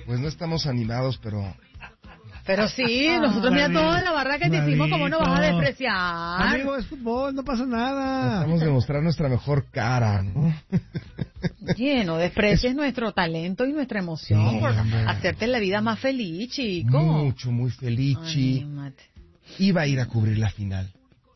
Pues no estamos animados, pero sí, nosotros mira toda la barra que te hicimos, ¿cómo nos vas a despreciar? Amigo, es fútbol, no pasa nada. Vamos a demostrar nuestra mejor cara, ¿no? Oye, no desprecies nuestro talento y nuestra emoción por hacerte la vida más feliz, chico. Mucho, muy feliz, Chi. Iba a ir a cubrir la final.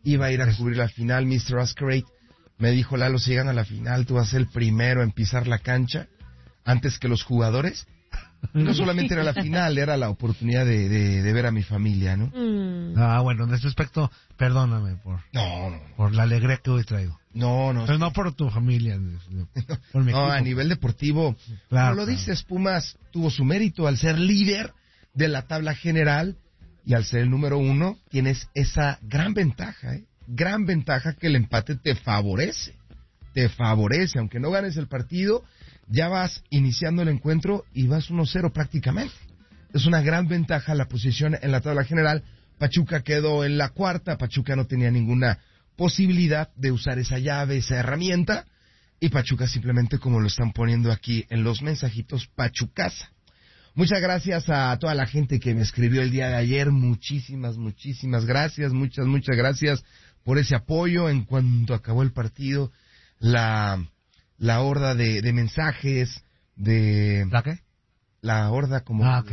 Mr. Masquerade me dijo, Lalo, si llegan a la final, tú vas a ser el primero en pisar la cancha antes que los jugadores. No solamente era la final, era la oportunidad de ver a mi familia, ¿no? Bueno, en este aspecto, perdóname por la alegría que hoy traigo. No. Pero no por tu familia. Por mi equipo. A nivel deportivo, claro, como lo dices, Pumas tuvo su mérito al ser líder de la tabla general y al ser el número 1, tienes esa gran ventaja, gran ventaja que el empate te favorece, aunque no ganes el partido, ya vas iniciando el encuentro y vas 1-0 prácticamente. Es una gran ventaja la posición en la tabla general. Pachuca quedó en la cuarta, Pachuca no tenía ninguna posibilidad de usar esa llave, esa herramienta, y Pachuca simplemente, como lo están poniendo aquí en los mensajitos, Pachucaza. Muchas gracias a toda la gente que me escribió el día de ayer, muchísimas gracias, muchas gracias por ese apoyo. En cuanto acabó el partido, la horda de mensajes, de... ¿La qué? La horda, como okay.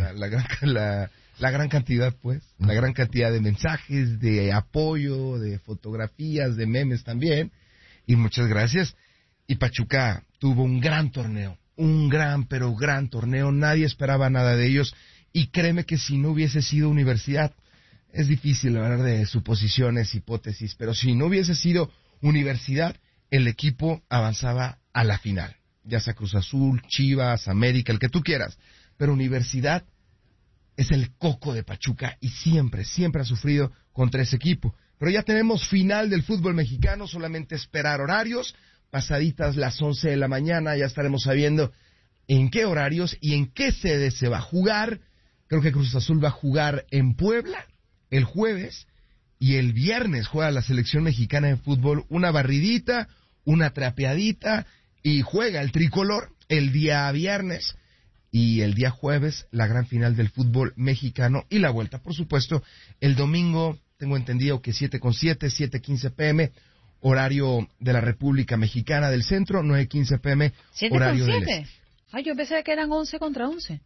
la gran cantidad, pues, la gran cantidad de mensajes, de apoyo, de fotografías, de memes también, y muchas gracias. Y Pachuca tuvo un gran torneo, pero gran torneo, nadie esperaba nada de ellos, y créeme que si no hubiese sido Universidad, es difícil hablar de suposiciones, hipótesis, pero si no hubiese sido Universidad, el equipo avanzaba a la final, ya sea Cruz Azul, Chivas, América, el que tú quieras, pero Universidad es el coco de Pachuca y siempre ha sufrido contra ese equipo. Pero ya tenemos final del fútbol mexicano, solamente esperar horarios, pasaditas las 11 de la mañana, ya estaremos sabiendo en qué horarios y en qué sede se va a jugar. Creo que Cruz Azul va a jugar en Puebla el jueves y el viernes juega la selección mexicana de fútbol una barridita, una trapeadita y juega el tricolor el día viernes. Y el día jueves, la gran final del fútbol mexicano y la vuelta, por supuesto, el domingo, tengo entendido que 7:07, 7:15 p.m., horario de la República Mexicana del Centro, 9:15 p.m., horario del Este. Ay, yo pensé que eran 11 contra 11.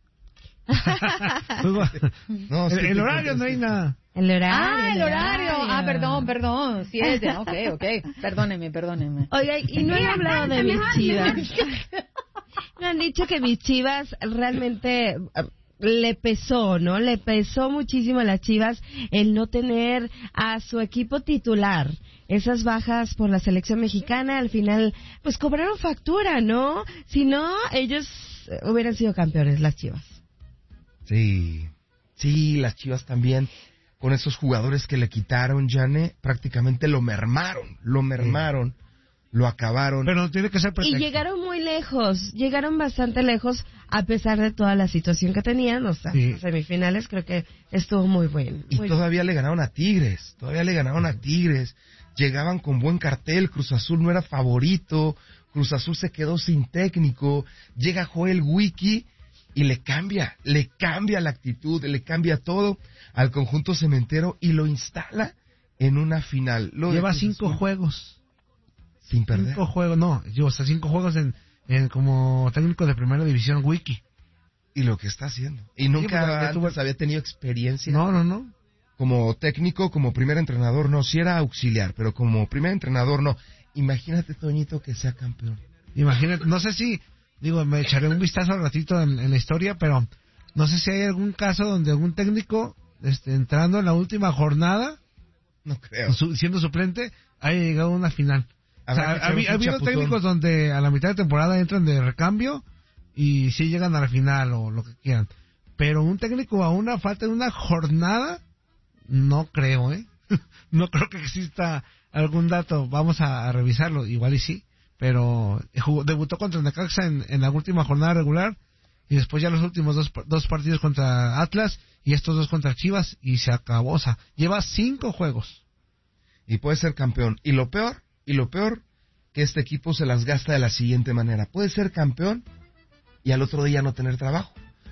No, el horario no hay nada. El horario. Perdón. 7. Ok. Perdóneme. Oiga, y no he hablado de mis Chivas. Me han dicho que mis Chivas realmente le pesó, ¿no? Le pesó muchísimo a las Chivas el no tener a su equipo titular. Esas bajas por la selección mexicana, al final, pues cobraron factura, ¿no? Si no, ellos hubieran sido campeones, las Chivas. Sí, las Chivas también, con esos jugadores que le quitaron, Jane, prácticamente lo mermaron, lo acabaron. Pero tiene que ser perfecto. Y llegaron muy lejos, bastante lejos, a pesar de toda la situación que tenían, o sea, las semifinales creo que estuvo muy bien. Y todavía le ganaron a Tigres, llegaban con buen cartel, Cruz Azul no era favorito, Cruz Azul se quedó sin técnico, llega Joel Wiki y le cambia la actitud, le cambia todo al conjunto cementero y lo instala en una final. Lleva 5 juegos. Sin perder. 5 juegos, no, lleva 5 juegos en como técnico de primera división Wiki. Y lo que está haciendo. Y nunca antes había tenido experiencia. No. Como técnico, como primer entrenador, no. Sí era auxiliar, pero como primer entrenador, no. Imagínate, Toñito, que sea campeón. Imagínate, no sé si... me echaré un vistazo al ratito en la historia, pero no sé si hay algún caso donde algún técnico, entrando en la última jornada, no creo, siendo suplente, haya llegado a una final. O sea, ha habido técnicos donde a la mitad de temporada entran de recambio y sí llegan a la final o lo que quieran. Pero un técnico a una falta de una jornada, no creo, No creo que exista algún dato. Vamos a revisarlo, igual y sí. Pero debutó contra Necaxa en la última jornada regular y después ya los últimos dos partidos contra Atlas y estos 2 contra Chivas y se acabó. O sea, lleva 5 juegos. Y puede ser campeón. Y lo peor, que este equipo se las gasta de la siguiente manera. Puede ser campeón y al otro día no tener trabajo.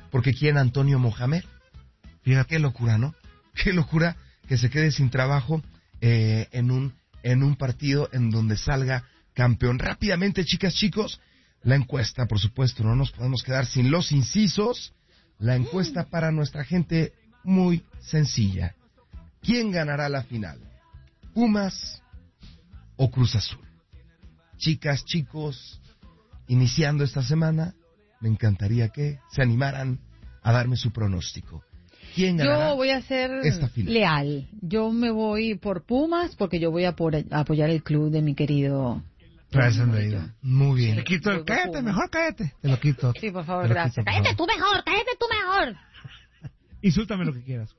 porque quieren a Antonio Mohamed. Fíjate, qué locura, ¿no? Qué locura que se quede sin trabajo en un partido en donde salga campeón. Rápidamente, chicas, chicos, la encuesta, por supuesto, no nos podemos quedar sin los incisos. La encuesta para nuestra gente, muy sencilla. ¿Quién ganará la final? ¿Pumas o Cruz Azul? Chicas, chicos, iniciando esta semana, me encantaría que se animaran a darme su pronóstico. ¿Quién ganará? Yo voy a ser esta final? Leal. Yo me voy por Pumas porque yo voy a apoyar el club de mi querido... Gracias, Andreina. Muy bien. Te quito el cállate, mejor cállate. Te lo quito. Sí, por favor, gracias. Cállate tú mejor. Insúltame lo que quieras.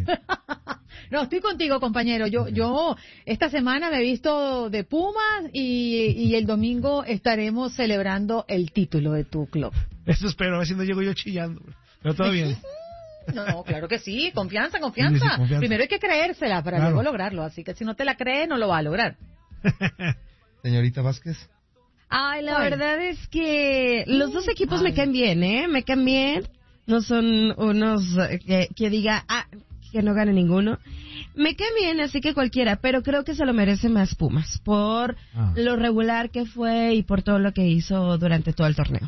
No, estoy contigo, compañero. Yo esta semana me he visto de Pumas y el domingo estaremos celebrando el título de tu club. Eso espero, a ver si no llego yo chillando. Pero todo bien. No, claro que sí. Confianza. Sí, confianza. Primero hay que creérsela para luego lograrlo. Así que si no te la crees, no lo va a lograr. Señorita Vázquez. Ay, la verdad es que los dos equipos me caen bien, ¿eh? Me caen bien. No son unos que diga, que no gane ninguno. Me caen bien, así que cualquiera, pero creo que se lo merece más Pumas por lo regular que fue y por todo lo que hizo durante todo el torneo.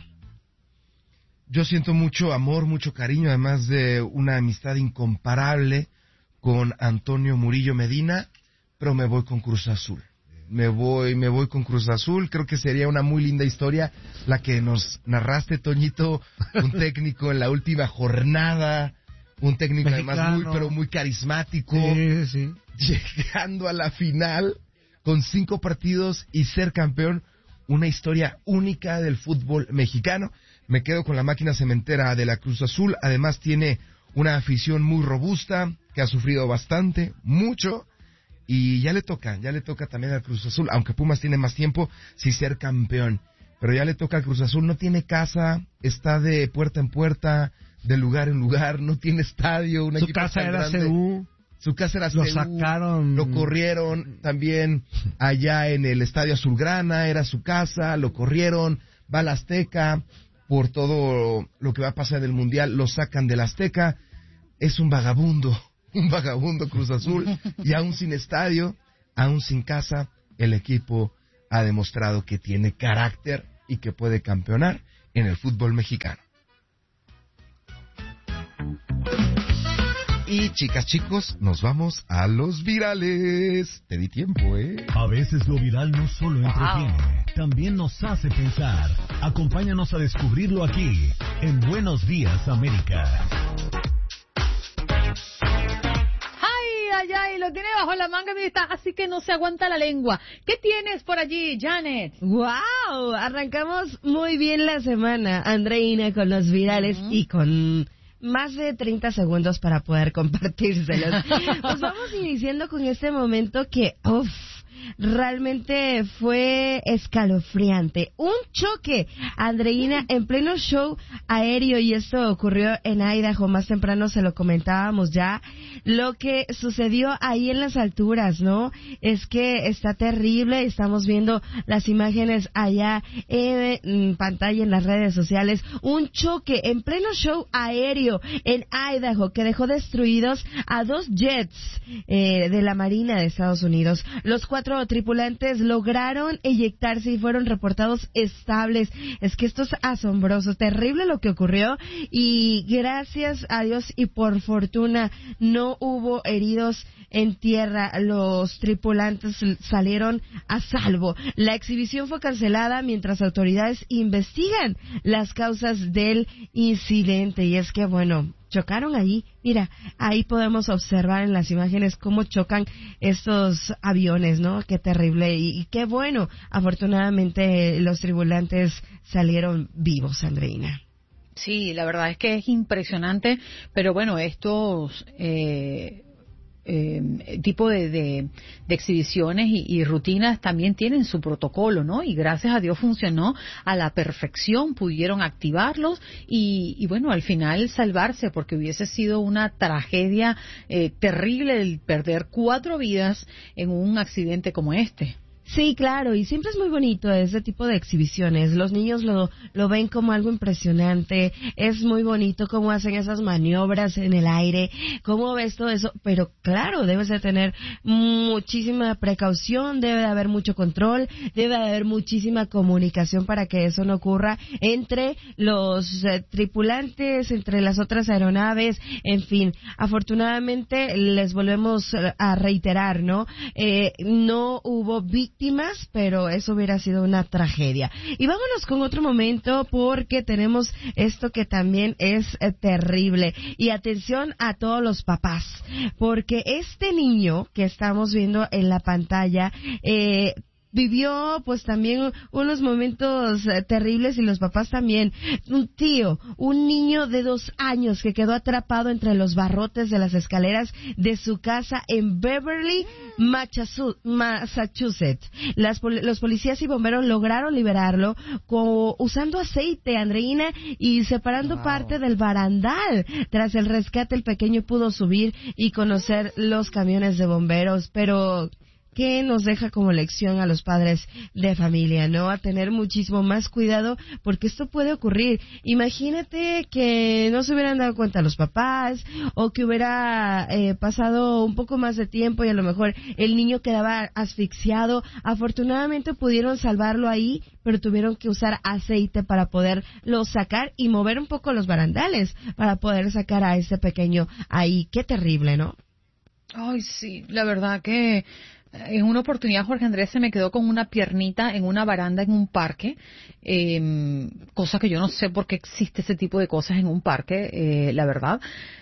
Yo siento mucho amor, mucho cariño, además de una amistad incomparable con Antonio Murillo Medina, pero me voy con Cruz Azul. Me voy con Cruz Azul. Creo que sería una muy linda historia la que nos narraste, Toñito, un técnico en la última jornada, un técnico mexicano, además muy carismático, sí. Llegando a la final con 5 partidos y ser campeón, una historia única del fútbol mexicano. Me quedo con la máquina cementera de la Cruz Azul. Además tiene una afición muy robusta que ha sufrido bastante, mucho. Y ya le toca también al Cruz Azul, aunque Pumas tiene más tiempo, sí ser campeón. Pero ya le toca al Cruz Azul, no tiene casa, está de puerta en puerta, de lugar en lugar, no tiene estadio. Su casa era CU. Su casa era CU. Lo sacaron. Lo corrieron también allá en el Estadio Azulgrana, era su casa, lo corrieron, va a la Azteca, por todo lo que va a pasar en el Mundial, lo sacan de la Azteca, es un vagabundo Cruz Azul, y aún sin estadio, aún sin casa, el equipo ha demostrado que tiene carácter y que puede campeonar en el fútbol mexicano. Y chicas, chicos, nos vamos a los virales. Te di tiempo, ¿eh? A veces lo viral no solo entretiene, también nos hace pensar. Acompáñanos a descubrirlo aquí, en Buenos Días, América. Y lo tiene bajo la manga y está así que no se aguanta la lengua. ¿Qué tienes por allí, Janet? ¡Wow! Arrancamos muy bien la semana, Andreina, con los virales y con más de 30 segundos para poder compartírselos. Pues vamos iniciando con este momento que, realmente fue escalofriante. Un choque, Andreina, en pleno show aéreo, y esto ocurrió en Idaho. Más temprano se lo comentábamos ya. Lo que sucedió ahí en las alturas, ¿no? Es que está terrible. Estamos viendo las imágenes allá en pantalla en las redes sociales. Un choque en pleno show aéreo en Idaho que dejó destruidos a 2 jets de la Marina de Estados Unidos. Los 4 tripulantes lograron eyectarse y fueron reportados estables. Es que esto es asombroso, terrible lo que ocurrió, y gracias a Dios y por fortuna no hubo heridos en tierra. Los tripulantes salieron a salvo. La exhibición fue cancelada mientras autoridades investigan las causas del incidente. Y es que, bueno, chocaron allí. Mira, ahí podemos observar en las imágenes cómo chocan estos aviones, ¿no? Qué terrible y qué bueno. Afortunadamente los tripulantes salieron vivos, Andreina. Sí, la verdad es que es impresionante, pero bueno, estos tipo de exhibiciones y rutinas también tienen su protocolo, ¿no? Y gracias a Dios funcionó a la perfección, pudieron activarlos y bueno, al final salvarse, porque hubiese sido una tragedia terrible el perder 4 vidas en un accidente como este. Sí, claro, y siempre es muy bonito ese tipo de exhibiciones. Los niños lo ven como algo impresionante, es muy bonito cómo hacen esas maniobras en el aire, cómo ves todo eso, pero claro, debes de tener muchísima precaución, debe de haber mucho control, debe de haber muchísima comunicación para que eso no ocurra entre los tripulantes, entre las otras aeronaves, en fin. Afortunadamente, les volvemos a reiterar, ¿no? No hubo víctimas, pero eso hubiera sido una tragedia. Y vámonos con otro momento porque tenemos esto que también es terrible. Y atención a todos los papás, porque este niño que estamos viendo en la pantalla vivió pues también unos momentos terribles y los papás también. Un niño de 2 años que quedó atrapado entre los barrotes de las escaleras de su casa en Beverly, Massachusetts. Los policías y bomberos lograron liberarlo usando aceite, Andreina, y separando parte del barandal. Tras el rescate, el pequeño pudo subir y conocer los camiones de bomberos, pero que nos deja como lección a los padres de familia, ¿no? A tener muchísimo más cuidado porque esto puede ocurrir. Imagínate que no se hubieran dado cuenta los papás o que hubiera pasado un poco más de tiempo y a lo mejor el niño quedaba asfixiado. Afortunadamente pudieron salvarlo ahí, pero tuvieron que usar aceite para poderlo sacar y mover un poco los barandales para poder sacar a ese pequeño ahí. Qué terrible, ¿no? Ay, sí, la verdad que en una oportunidad Jorge Andrés se me quedó con una piernita en una baranda en un parque, cosa que yo no sé por qué existe ese tipo de cosas en un parque, la verdad.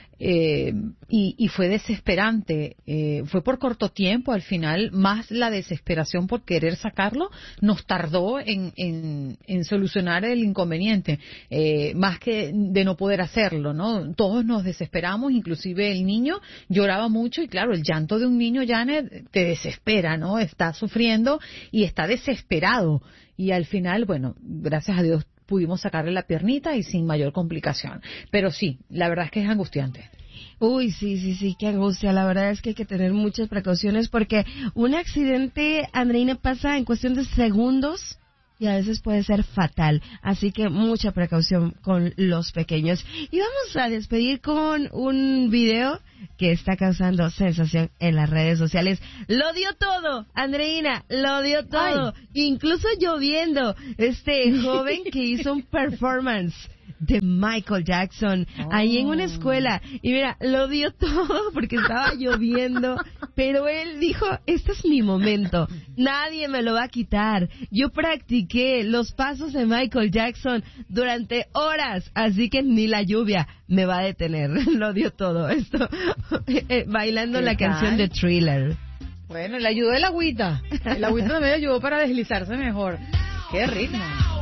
Y fue desesperante, fue por corto tiempo, al final más la desesperación por querer sacarlo nos tardó en solucionar el inconveniente, más que de no poder hacerlo, ¿no? Todos nos desesperamos, inclusive el niño lloraba mucho y claro, el llanto de un niño, Janet, te desespera, ¿no? Está sufriendo y está desesperado y al final, bueno, gracias a Dios pudimos sacarle la piernita y sin mayor complicación. Pero sí, la verdad es que es angustiante. Uy, sí, qué angustia. La verdad es que hay que tener muchas precauciones porque un accidente, Andreina, pasa en cuestión de segundos y a veces puede ser fatal. Así que mucha precaución con los pequeños. Y vamos a despedir con un video que está causando sensación en las redes sociales. Lo dio todo, Andreina, lo dio todo. Ay. Incluso lloviendo. Este joven que hizo un performance de Michael Jackson ahí en una escuela y mira, lo dio todo porque estaba lloviendo, pero él dijo, este es mi momento, nadie me lo va a quitar, yo practiqué los pasos de Michael Jackson durante horas, así que ni la lluvia me va a detener. Lo dio todo esto bailando la canción de Thriller. Bueno, le ayudó el agüita también le ayudó para deslizarse mejor. Qué ritmo.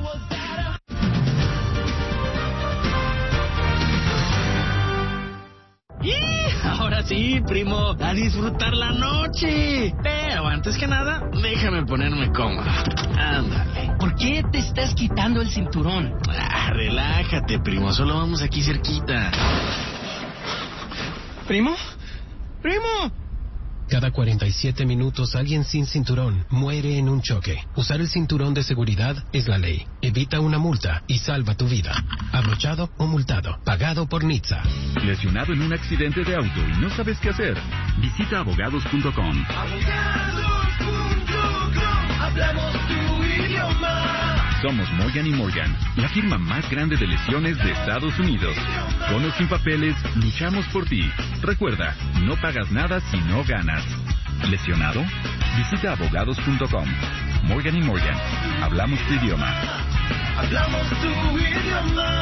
Ahora sí, primo, a disfrutar la noche. Pero antes que nada, déjame ponerme cómodo. Ándale. ¿Por qué te estás quitando el cinturón? Relájate, primo, solo vamos aquí cerquita. ¿Primo? ¡Primo! Cada 47 minutos alguien sin cinturón muere en un choque. Usar el cinturón de seguridad es la ley. Evita una multa y salva tu vida. Abrochado o multado. Pagado por NHTSA. ¿Lesionado en un accidente de auto y no sabes qué hacer? Visita abogados.com. Hablamos tu idioma. Somos Morgan & Morgan, la firma más grande de lesiones de Estados Unidos. Con o sin papeles, luchamos por ti. Recuerda, no pagas nada si no ganas. ¿Lesionado? Visita abogados.com. Morgan & Morgan, hablamos tu idioma. Hablamos tu idioma.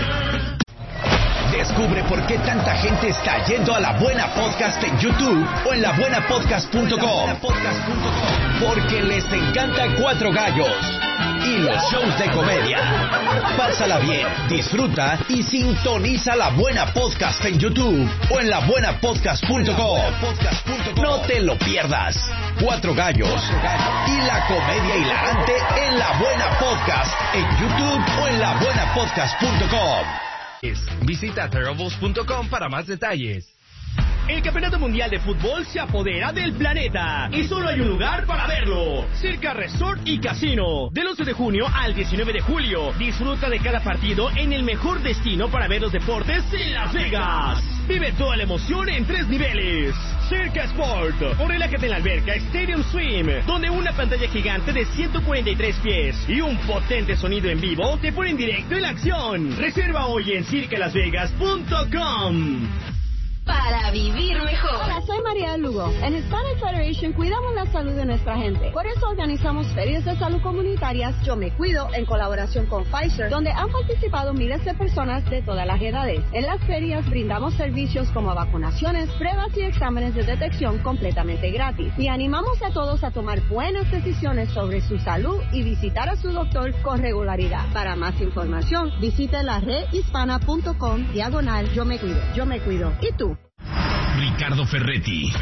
Descubre por qué tanta gente está yendo a La Buena Podcast en YouTube o en labuenapodcast.com. Porque les encanta Cuatro Gallos y los shows de comedia. Pásala bien, disfruta y sintoniza La Buena Podcast en YouTube o en labuenapodcast.com. No te lo pierdas. Cuatro Gallos y la comedia hilarante en La Buena Podcast en YouTube o en labuenapodcast.com. Visita Terribles.com para más detalles. El Campeonato Mundial de Fútbol se apodera del planeta y solo hay un lugar para verlo. Circa Resort y Casino. Del 11 de junio al 19 de julio. Disfruta de cada partido en el mejor destino para ver los deportes en Las Vegas. Vive toda la emoción en 3 niveles. Circa Sport. O relájate en la alberca Stadium Swim, donde una pantalla gigante de 143 pies y un potente sonido en vivo te ponen directo en la acción. Reserva hoy en circalasvegas.com. Para vivir mejor. Hola, soy María Lugo. En Hispanic Federation cuidamos la salud de nuestra gente. Por eso organizamos ferias de salud comunitarias Yo Me Cuido en colaboración con Pfizer, donde han participado miles de personas de todas las edades. En las ferias brindamos servicios como vacunaciones, pruebas y exámenes de detección completamente gratis. Y animamos a todos a tomar buenas decisiones sobre su salud y visitar a su doctor con regularidad. Para más información, visite la redhispana.com/Yo Me Cuido. Yo Me Cuido. ¿Y tú? Ricardo Ferretti,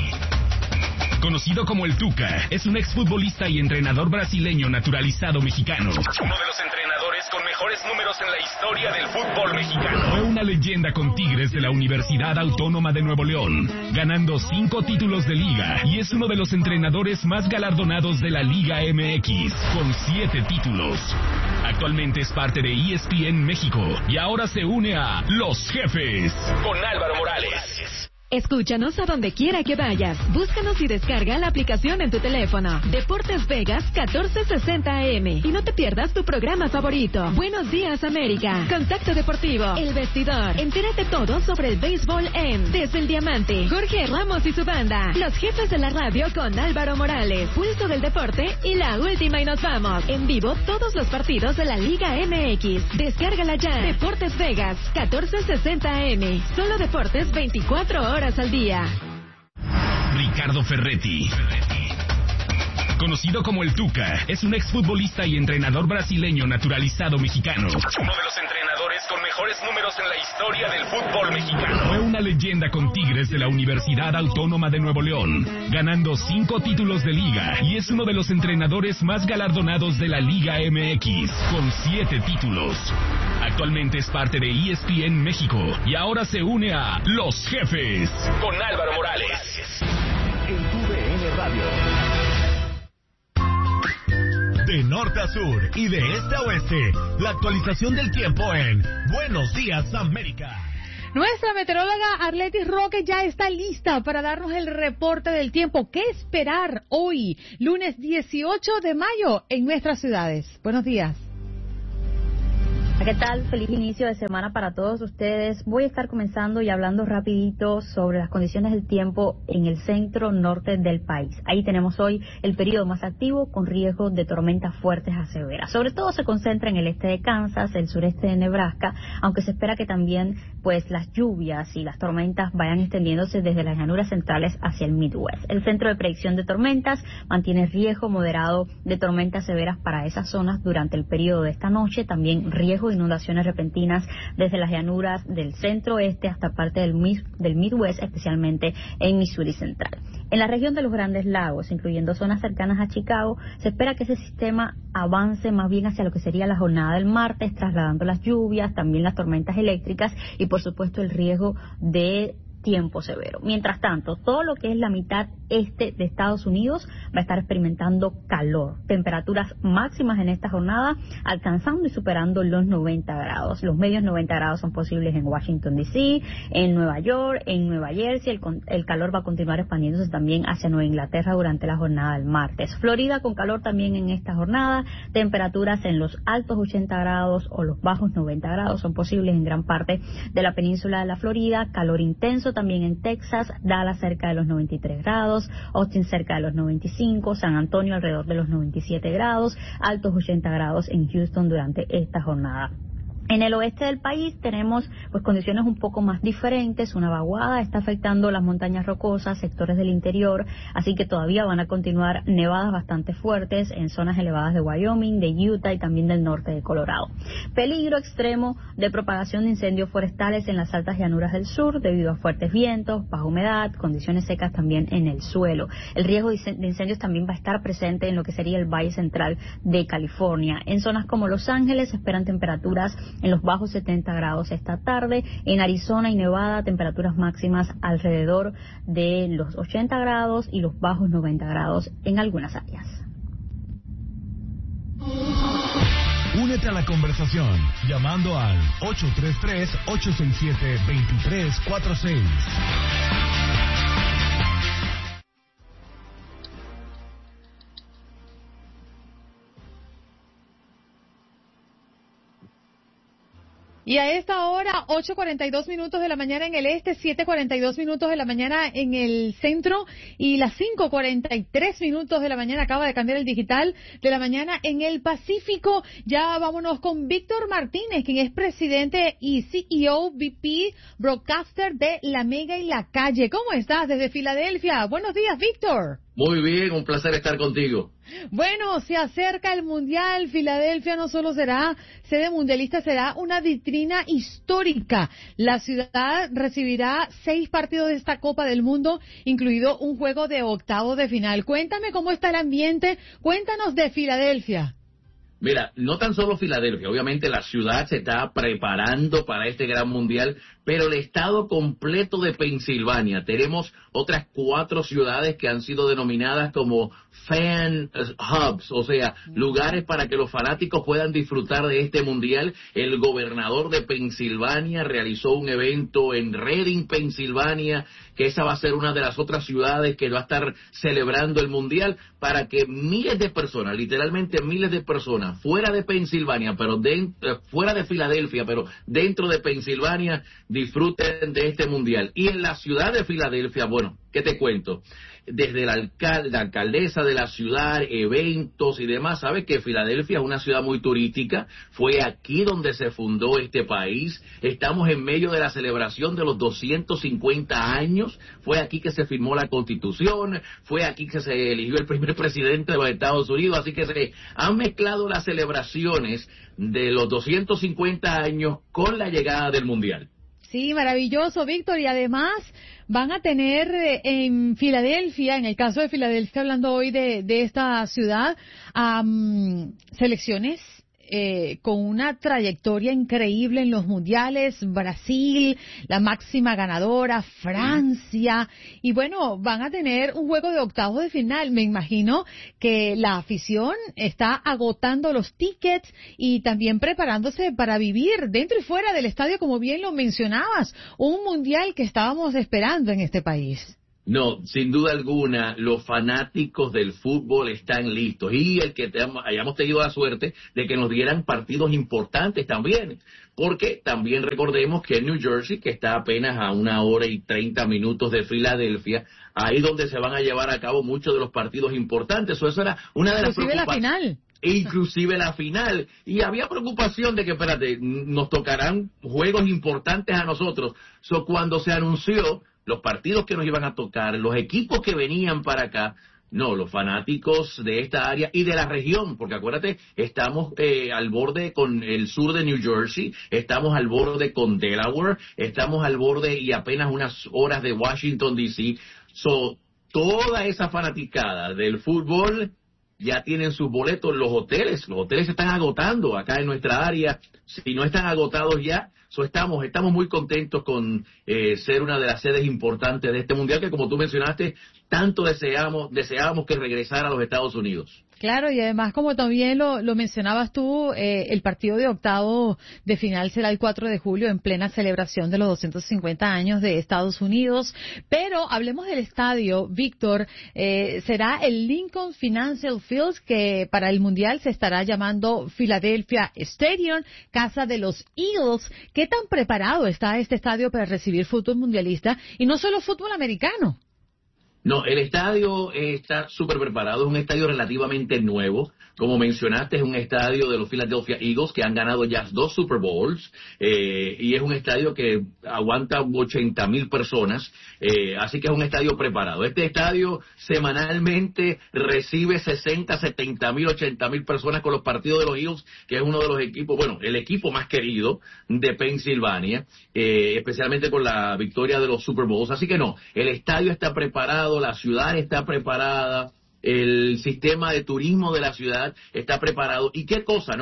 conocido como el Tuca, es un exfutbolista y entrenador brasileño naturalizado mexicano. Uno de los entrenadores con mejores números en la historia del fútbol mexicano. Fue una leyenda con Tigres de la Universidad Autónoma de Nuevo León, ganando 5 títulos de liga, y es uno de los entrenadores más galardonados de la Liga MX, con 7 títulos. Actualmente es parte de ESPN México y ahora se une a Los Jefes con Álvaro Morales. Escúchanos a donde quiera que vayas. Búscanos y descarga la aplicación en tu teléfono. Deportes Vegas 1460 AM. Y no te pierdas tu programa favorito. Buenos Días América. Contacto Deportivo. El Vestidor. Entérate todo sobre el béisbol en Desde el Diamante. Jorge Ramos y su banda. Los Jefes de la Radio con Álvaro Morales. Pulso del Deporte y La Última y Nos Vamos. En vivo todos los partidos de la Liga MX. Descárgala ya. Deportes Vegas 1460 AM. Solo deportes 24 horas al día. Ricardo Ferretti, conocido como el Tuca, es un exfutbolista y entrenador brasileño naturalizado mexicano. Uno de los entrenadores con mejores números en la historia del fútbol mexicano. Fue una leyenda con Tigres de la Universidad Autónoma de Nuevo León, ganando 5 títulos de liga, y es uno de los entrenadores más galardonados de la Liga MX, con 7 títulos. Actualmente es parte de ESPN México y ahora se une a Los Jefes con Álvaro Morales. En TUDN Radio. De norte a sur y de este a oeste, la actualización del tiempo en Buenos Días América. Nuestra meteoróloga Arletis Roque ya está lista para darnos el reporte del tiempo. ¿Qué esperar hoy, lunes 18 de mayo, en nuestras ciudades? Buenos días. ¿Qué tal? Feliz inicio de semana para todos ustedes. Voy a estar comenzando y hablando rapidito sobre las condiciones del tiempo en el centro norte del país. Ahí tenemos hoy el periodo más activo con riesgo de tormentas fuertes a severas. Sobre todo se concentra en el este de Kansas, el sureste de Nebraska, aunque se espera que también pues las lluvias y las tormentas vayan extendiéndose desde las llanuras centrales hacia el Midwest. El centro de predicción de tormentas mantiene riesgo moderado de tormentas severas para esas zonas durante el periodo de esta noche, también riesgo de inundaciones repentinas desde las llanuras del centro-oeste hasta parte del Midwest, especialmente en Missouri Central. En la región de los Grandes Lagos, incluyendo zonas cercanas a Chicago, se espera que ese sistema avance más bien hacia lo que sería la jornada del martes, trasladando las lluvias, también las tormentas eléctricas y, por supuesto, el riesgo de tiempo severo. Mientras tanto, todo lo que es la mitad este de Estados Unidos va a estar experimentando calor. Temperaturas máximas en esta jornada alcanzando y superando los 90 grados. Los medios 90 grados son posibles en Washington D.C., en Nueva York, en Nueva Jersey. El calor va a continuar expandiéndose también hacia Nueva Inglaterra durante la jornada del martes. Florida con calor también en esta jornada. Temperaturas en los altos 80 grados o los bajos 90 grados son posibles en gran parte de la península de la Florida. Calor intenso también en Texas, Dallas cerca de los 93 grados, Austin cerca de los 95, San Antonio alrededor de los 97 grados, altos 80 grados en Houston durante esta jornada. En el oeste del país tenemos pues condiciones un poco más diferentes. Una vaguada está afectando las montañas rocosas, sectores del interior, así que todavía van a continuar nevadas bastante fuertes en zonas elevadas de Wyoming, de Utah y también del norte de Colorado. Peligro extremo de propagación de incendios forestales en las altas llanuras del sur debido a fuertes vientos, baja humedad, condiciones secas también en el suelo. El riesgo de incendios también va a estar presente en lo que sería el Valle Central de California. En zonas como Los Ángeles se esperan temperaturas en los bajos 70 grados esta tarde. En Arizona y Nevada, temperaturas máximas alrededor de los 80 grados y los bajos 90 grados en algunas áreas. Únete a la conversación llamando al 833-867-2346. Y a esta hora, 8:42 minutos de la mañana en el este, 7:42 minutos de la mañana en el centro y las 5:43 minutos de la mañana, acaba de cambiar el digital, de la mañana en el Pacífico. Ya vámonos con Víctor Martínez, quien es presidente y CEO VP Broadcaster de La Mega y La Calle. ¿Cómo estás desde Filadelfia? Buenos días, Víctor. Muy bien, un placer estar contigo. Bueno, se acerca el Mundial. Filadelfia no solo será sede mundialista, será una vitrina histórica. La ciudad recibirá 6 partidos de esta Copa del Mundo, incluido un juego de octavos de final. Cuéntame cómo está el ambiente, cuéntanos de Filadelfia. Mira, no tan solo Filadelfia, obviamente la ciudad se está preparando para este gran mundial, pero el estado completo de Pensilvania, tenemos otras 4 ciudades que han sido denominadas como fan hubs, o sea, lugares para que los fanáticos puedan disfrutar de este mundial. El gobernador de Pensilvania realizó un evento en Reading, Pensilvania, que esa va a ser una de las otras ciudades que va a estar celebrando el mundial, para que miles de personas, literalmente miles de personas, fuera de Pensilvania, pero fuera de Filadelfia, pero dentro de Pensilvania, disfruten de este mundial. Y en la ciudad de Filadelfia, bueno, ¿qué te cuento? Desde la alcaldesa de la ciudad, eventos y demás. Sabes que Filadelfia es una ciudad muy turística, fue aquí donde se fundó este país, estamos en medio de la celebración de los 250 años, fue aquí que se firmó la Constitución, fue aquí que se eligió el primer presidente de los Estados Unidos, así que se han mezclado las celebraciones de los 250 años con la llegada del Mundial. Sí, maravilloso, Víctor, y además van a tener en Filadelfia, en el caso de Filadelfia, hablando hoy de esta ciudad, selecciones con una trayectoria increíble en los mundiales, Brasil, la máxima ganadora, Francia, y bueno, van a tener un juego de octavos de final. Me imagino que la afición está agotando los tickets y también preparándose para vivir dentro y fuera del estadio, como bien lo mencionabas, un mundial que estábamos esperando en este país. No, sin duda alguna, los fanáticos del fútbol están listos, y el que hayamos tenido la suerte de que nos dieran partidos importantes también, porque también recordemos que en New Jersey, que está apenas a 1 hora y 30 minutos de Filadelfia, ahí donde se van a llevar a cabo muchos de los partidos importantes. Eso era una de las preocupaciones. La final. Inclusive la final, y había preocupación de que, espérate, nos tocarán juegos importantes a nosotros. Cuando se anunció los partidos que nos iban a tocar, los equipos que venían para acá, no, los fanáticos de esta área y de la región, porque acuérdate, estamos al borde con el sur de New Jersey, estamos al borde con Delaware, estamos al borde y apenas unas horas de Washington, D.C. Toda esa fanaticada del fútbol ya tienen sus boletos. Los hoteles se están agotando acá en nuestra área. Si no están agotados ya, estamos muy contentos con ser una de las sedes importantes de este mundial, que como tú mencionaste, tanto deseábamos que regresara a los Estados Unidos. Claro, y además, como también lo mencionabas tú, el partido de octavo de final será el 4 de julio en plena celebración de los 250 años de Estados Unidos. Pero hablemos del estadio, Víctor. Será el Lincoln Financial Field, que para el Mundial se estará llamando Philadelphia Stadium, casa de los Eagles. ¿Qué tan preparado está este estadio para recibir fútbol mundialista y no solo fútbol americano? No, el estadio está súper preparado, es un estadio relativamente nuevo. Como mencionaste, es un estadio de los Philadelphia Eagles que han ganado ya 2 Super Bowls, y es un estadio que aguanta 80,000 personas, así que es un estadio preparado. Este estadio semanalmente recibe 60, 70,000, 80,000 personas con los partidos de los Eagles, que es uno de los equipos, bueno, el equipo más querido de Pensilvania, especialmente con la victoria de los Super Bowls. Así que no, el estadio está preparado, la ciudad está preparada, el sistema de turismo de la ciudad está preparado. Y qué cosa, ¿no?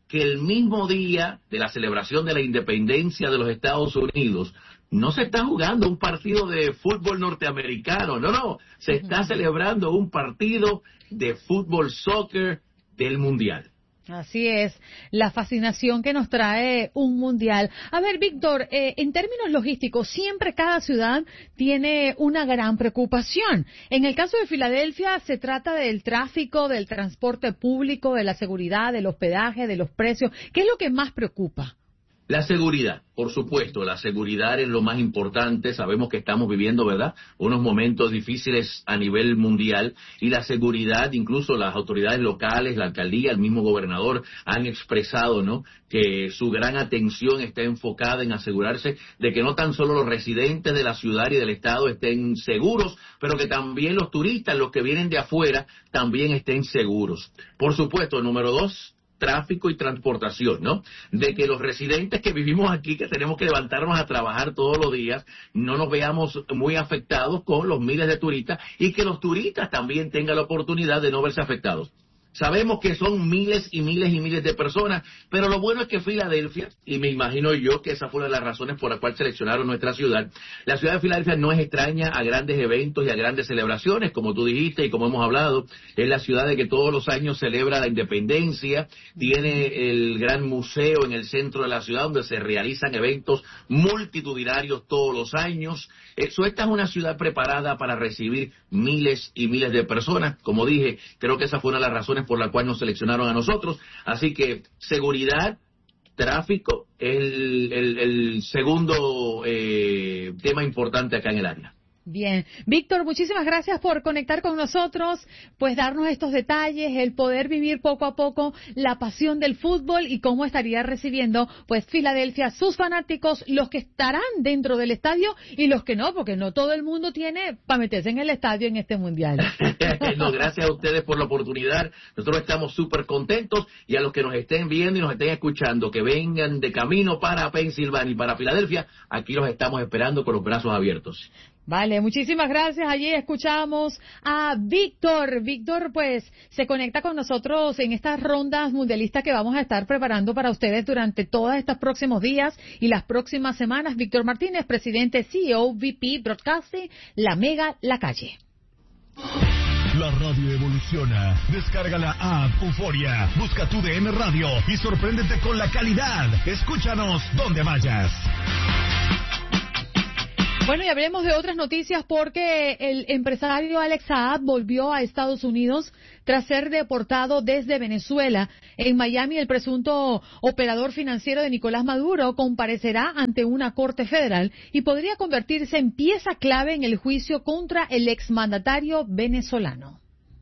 que el mismo día de la celebración de la independencia de los Estados Unidos no se está jugando un partido de fútbol norteamericano, no, se está celebrando un partido de fútbol soccer del Mundial. Así es, la fascinación que nos trae un mundial. A ver, Víctor, en términos logísticos, siempre cada ciudad tiene una gran preocupación. En el caso de Filadelfia, se trata del tráfico, del transporte público, de la seguridad, del hospedaje, de los precios. ¿Qué es lo que más preocupa? La seguridad, por supuesto, la seguridad es lo más importante. Sabemos que estamos viviendo, ¿verdad?, unos momentos difíciles a nivel mundial, y la seguridad, incluso las autoridades locales, la alcaldía, el mismo gobernador han expresado, ¿no?, que su gran atención está enfocada en asegurarse de que no tan solo los residentes de la ciudad y del estado estén seguros, pero que también los turistas, los que vienen de afuera, también estén seguros. Por supuesto, número 2, tráfico y transportación, ¿no? De que los residentes que vivimos aquí, que tenemos que levantarnos a trabajar todos los días, no nos veamos muy afectados con los miles de turistas, y que los turistas también tengan la oportunidad de no verse afectados. Sabemos que son miles y miles y miles de personas, pero lo bueno es que Filadelfia, y me imagino yo que esa fue una de las razones por la cual seleccionaron nuestra ciudad, la ciudad de Filadelfia no es extraña a grandes eventos y a grandes celebraciones, como tú dijiste y como hemos hablado. Es la ciudad de que todos los años celebra la independencia, tiene el gran museo en el centro de la ciudad donde se realizan eventos multitudinarios todos los años. Esta es una ciudad preparada para recibir miles y miles de personas. Como dije, creo que esa fue una de las razones por la cual nos seleccionaron a nosotros. Así que seguridad, tráfico, el segundo tema importante acá en el área. Bien. Víctor, muchísimas gracias por conectar con nosotros, pues darnos estos detalles, el poder vivir poco a poco la pasión del fútbol y cómo estaría recibiendo pues Filadelfia, sus fanáticos, los que estarán dentro del estadio y los que no, porque no todo el mundo tiene para meterse en el estadio en este mundial. No, gracias a ustedes por la oportunidad. Nosotros estamos súper contentos, y a los que nos estén viendo y nos estén escuchando, que vengan de camino para Pensilvania y para Filadelfia, aquí los estamos esperando con los brazos abiertos. Vale, muchísimas gracias. Allí escuchamos a Víctor. Víctor, pues, se conecta con nosotros en estas rondas mundialistas que vamos a estar preparando para ustedes durante todos estos próximos días y las próximas semanas. Víctor Martínez, presidente, CEO, VP, Broadcasting, La Mega, La Calle. La radio evoluciona. Descarga la app Euforia. Busca tu DN Radio y sorpréndete con la calidad. Escúchanos donde vayas. Bueno, y hablemos de otras noticias, porque el empresario Alex Saab volvió a Estados Unidos tras ser deportado desde Venezuela. En Miami, el presunto operador financiero de Nicolás Maduro comparecerá ante una corte federal y podría convertirse en pieza clave en el juicio contra el exmandatario venezolano.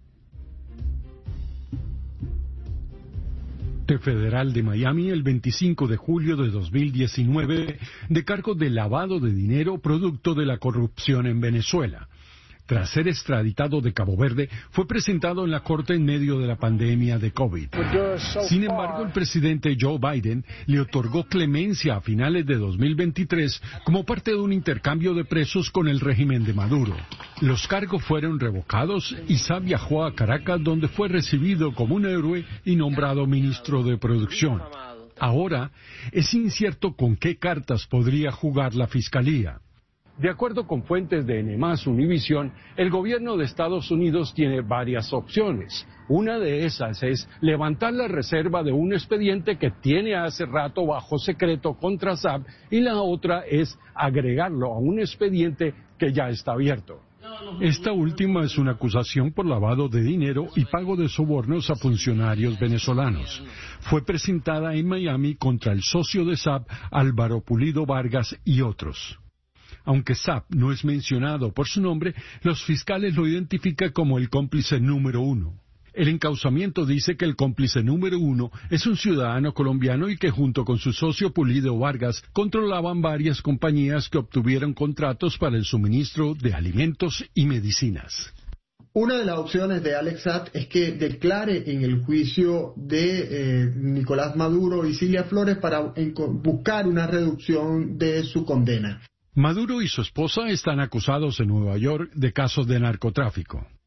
Federal de Miami el 25 de julio de 2019 de cargos de lavado de dinero producto de la corrupción en Venezuela. Tras ser extraditado de Cabo Verde, fue presentado en la corte en medio de la pandemia de COVID. Sin embargo, el presidente Joe Biden le otorgó clemencia a finales de 2023 como parte de un intercambio de presos con el régimen de Maduro. Los cargos fueron revocados y Saab viajó a Caracas, donde fue recibido como un héroe y nombrado ministro de Producción. Ahora, es incierto con qué cartas podría jugar la Fiscalía. De acuerdo con fuentes de N+ Univision, el gobierno de Estados Unidos tiene varias opciones. Una de esas es levantar la reserva de un expediente que tiene hace rato bajo secreto contra Saab, y la otra es agregarlo a un expediente que ya está abierto. Esta última es una acusación por lavado de dinero y pago de sobornos a funcionarios venezolanos. Fue presentada en Miami contra el socio de Saab, Álvaro Pulido Vargas, y otros. Aunque Saab no es mencionado por su nombre, los fiscales lo identifican como el cómplice número 1. El encauzamiento dice que el cómplice número 1 es un ciudadano colombiano y que junto con su socio Pulido Vargas controlaban varias compañías que obtuvieron contratos para el suministro de alimentos y medicinas. Una de las opciones de Alex Saab es que declare en el juicio de Nicolás Maduro y Cilia Flores para buscar una reducción de su condena. Maduro y su esposa están acusados en Nueva York de casos de narcotráfico.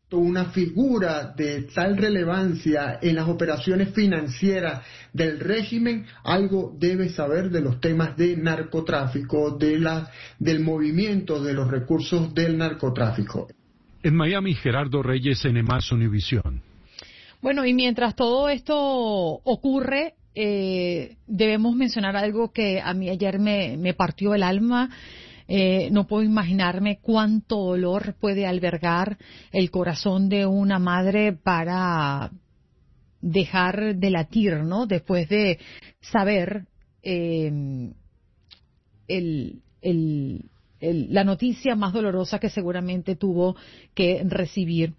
una figura de tal relevancia en las operaciones financieras del régimen, algo debe saber de los temas de narcotráfico, del movimiento de los recursos del narcotráfico. En Miami, Gerardo Reyes, NMAS Univisión. Bueno, y mientras todo esto ocurre, debemos mencionar algo que a mí ayer me partió el alma. No puedo imaginarme cuánto dolor puede albergar el corazón de una madre para dejar de latir, ¿no? Después de saber la noticia más dolorosa que seguramente tuvo que recibir.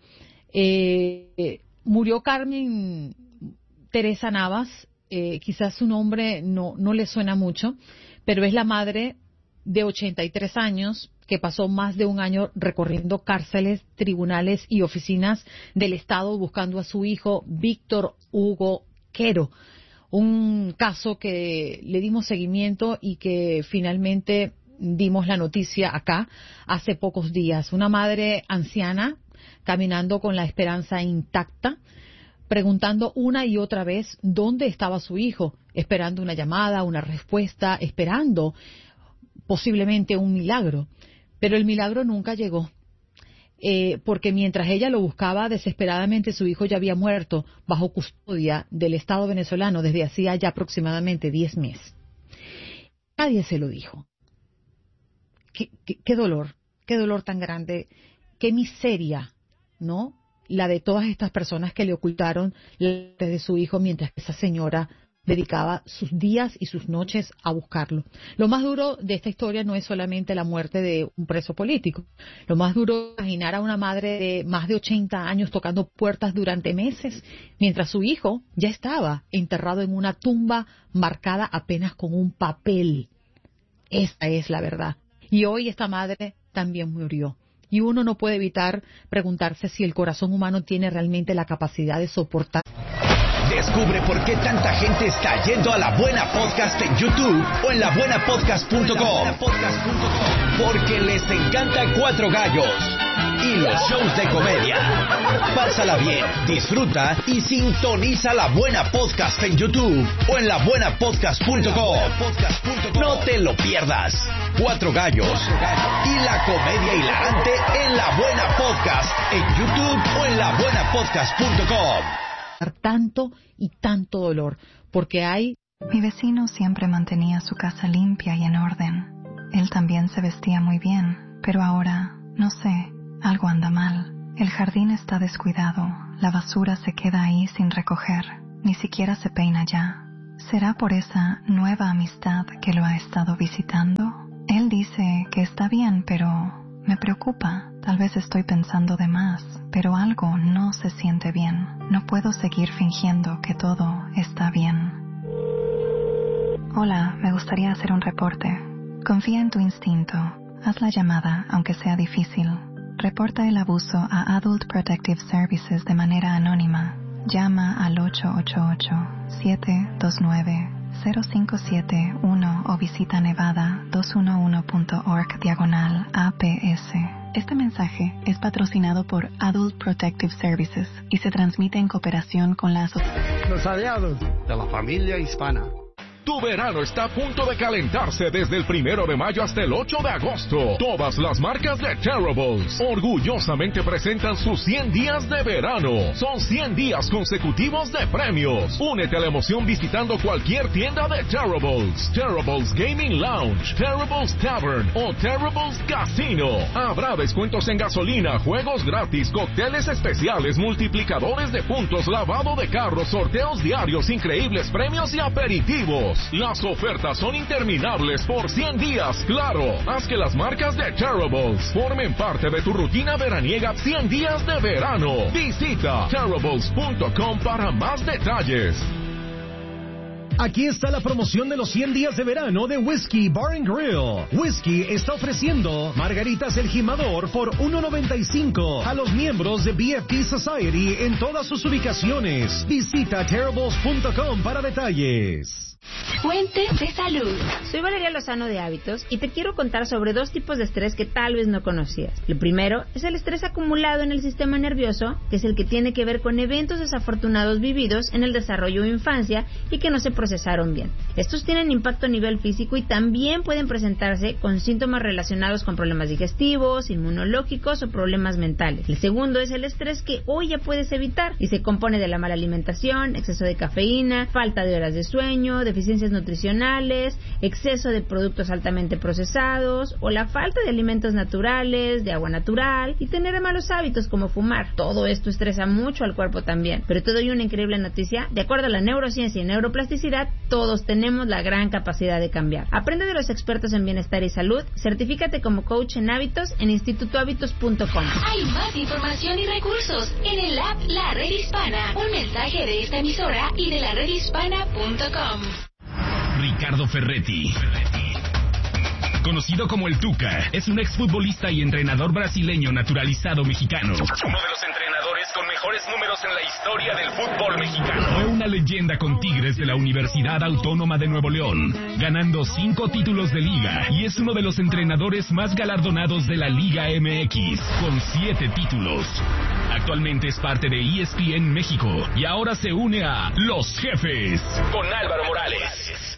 Murió Carmen Teresa Navas. Quizás su nombre no le suena mucho, pero es la madre de 83 años que pasó más de un año recorriendo cárceles, tribunales y oficinas del Estado buscando a su hijo Víctor Hugo Quero. Un caso que le dimos seguimiento y que finalmente dimos la noticia acá hace pocos días. Una madre anciana caminando con la esperanza intacta, preguntando una y otra vez dónde estaba su hijo, esperando una llamada, una respuesta, esperando posiblemente un milagro. Pero el milagro nunca llegó, porque mientras ella lo buscaba desesperadamente, su hijo ya había muerto bajo custodia del Estado venezolano desde hacía ya aproximadamente 10 meses. Nadie se lo dijo. Qué dolor tan grande, qué miseria, ¿no? La de todas estas personas que le ocultaron la muerte de su hijo mientras que esa señora dedicaba sus días y sus noches a buscarlo. Lo más duro de esta historia no es solamente la muerte de un preso político. Lo más duro es imaginar a una madre de más de 80 años tocando puertas durante meses, mientras su hijo ya estaba enterrado en una tumba marcada apenas con un papel. Esa es la verdad. Y hoy esta madre también murió. Y uno no puede evitar preguntarse si el corazón humano tiene realmente la capacidad de soportar. Descubre por qué tanta gente está yendo a La Buena Podcast en YouTube o en labuenapodcast.com. Porque les encanta Cuatro Gallos y los shows de comedia. Pásala bien, disfruta y sintoniza La Buena Podcast en YouTube o en labuenapodcast.com. No te lo pierdas. Cuatro Gallos y la comedia hilarante en La Buena Podcast en YouTube o en labuenapodcast.com. Tanto y tanto dolor, porque hay... Mi vecino siempre mantenía su casa limpia y en orden. Él también se vestía muy bien, pero ahora, no sé, algo anda mal. El jardín está descuidado, la basura se queda ahí sin recoger, ni siquiera se peina ya. ¿Será por esa nueva amistad que lo ha estado visitando? Él dice que está bien, pero me preocupa. Tal vez estoy pensando de más, pero algo no se siente bien. No puedo seguir fingiendo que todo está bien. Hola, me gustaría hacer un reporte. Confía en tu instinto. Haz la llamada, aunque sea difícil. Reporta el abuso a Adult Protective Services de manera anónima. Llama al 888-729-0571 o visita nevada211.org/APS. Este mensaje es patrocinado por Adult Protective Services y se transmite en cooperación con la asociación. Los aliados de la familia hispana. Tu verano está a punto de calentarse desde el 1 de mayo hasta el 8 de agosto. Todas las marcas de Terribles orgullosamente presentan sus 100 días de verano. Son 100 días consecutivos de premios. Únete a la emoción visitando cualquier tienda de Terribles. Terribles Gaming Lounge, Terribles Tavern o Terribles Casino. Habrá descuentos en gasolina, juegos gratis, cócteles especiales, multiplicadores de puntos, lavado de carros, sorteos diarios, increíbles premios y aperitivos. Las ofertas son interminables por 100 días, claro. Haz que las marcas de Terribles formen parte de tu rutina veraniega 100 días de verano. Visita Terribles.com para más detalles. Aquí está la promoción de los 100 días de verano de Whiskey Bar & Grill. Whiskey está ofreciendo margaritas El Jimador por $1.95 a los miembros de BFP Society en todas sus ubicaciones. Visita Terribles.com para detalles. Fuente de salud. Soy Valeria Lozano de Hábitos y te quiero contar sobre 2 tipos de estrés que tal vez no conocías. El primero es el estrés acumulado en el sistema nervioso, que es el que tiene que ver con eventos desafortunados vividos en el desarrollo o infancia y que no se procesaron bien. Estos tienen impacto a nivel físico y también pueden presentarse con síntomas relacionados con problemas digestivos, inmunológicos o problemas mentales. El segundo es el estrés que hoy ya puedes evitar y se compone de la mala alimentación, exceso de cafeína, falta de horas de sueño, deficiencias nutricionales, exceso de productos altamente procesados o la falta de alimentos naturales, de agua natural y tener malos hábitos como fumar. Todo esto estresa mucho al cuerpo también. Pero te doy una increíble noticia. De acuerdo a la neurociencia y neuroplasticidad, todos tenemos la gran capacidad de cambiar. Aprende de los expertos en bienestar y salud. Certifícate como coach en hábitos en institutohábitos.com. Hay más información y recursos en el app La Red Hispana. Un mensaje de esta emisora y de la redhispana.com. Ricardo Ferretti, conocido como el Tuca, es un exfutbolista y entrenador brasileño naturalizado mexicano. Uno de los entrenadores con mejores números en la historia del fútbol mexicano. Fue una leyenda con Tigres de la Universidad Autónoma de Nuevo León, ganando 5 títulos de liga, y es uno de los entrenadores más galardonados de la Liga MX, con 7 títulos. Actualmente es parte de ESPN México y ahora se une a Los Jefes con Álvaro Morales.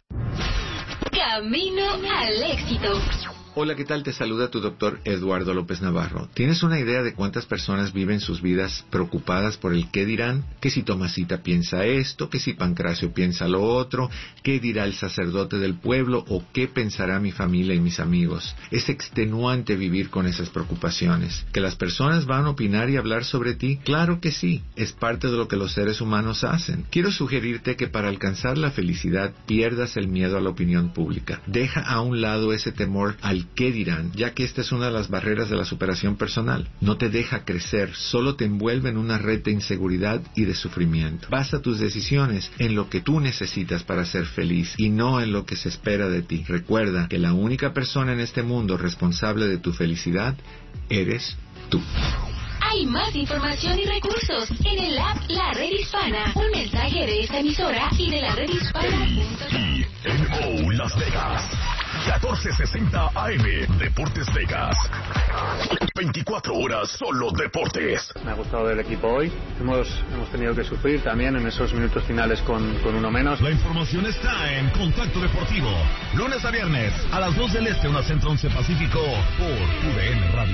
Camino al éxito. Hola, ¿qué tal? Te saluda tu doctor Eduardo López Navarro. ¿Tienes una idea de cuántas personas viven sus vidas preocupadas por el qué dirán? Que si Tomasita piensa esto, que si Pancracio piensa lo otro, qué dirá el sacerdote del pueblo o qué pensará mi familia y mis amigos. Es extenuante vivir con esas preocupaciones. ¿Que las personas van a opinar y hablar sobre ti? Claro que sí, es parte de lo que los seres humanos hacen. Quiero sugerirte que para alcanzar la felicidad pierdas el miedo a la opinión pública. Deja a un lado ese temor al qué dirán, ya que esta es una de las barreras de la superación personal. No te deja crecer, solo te envuelve en una red de inseguridad y de sufrimiento. Basa tus decisiones en lo que tú necesitas para ser feliz y no en lo que se espera de ti. Recuerda que la única persona en este mundo responsable de tu felicidad eres tú. Hay más información y recursos en el app La Red Hispana. Un mensaje de esta emisora y de la redhispana.com. TNO Las Vegas. 1460 AM, Deportes Vegas. 24 horas solo deportes. Me ha gustado el equipo hoy. Hemos tenido que sufrir también en esos minutos finales con uno menos. La información está en Contacto Deportivo. Lunes a viernes, a las 2 del Este, 1 Centro, 11 Pacífico, por UDN Radio.